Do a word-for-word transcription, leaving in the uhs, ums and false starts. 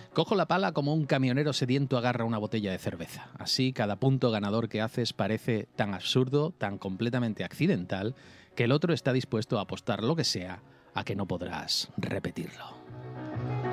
Cojo la pala como un camionero sediento agarra una botella de cerveza. Así, cada punto ganador que haces parece tan absurdo, tan completamente accidental, que el otro está dispuesto a apostar lo que sea a que no podrás repetirlo.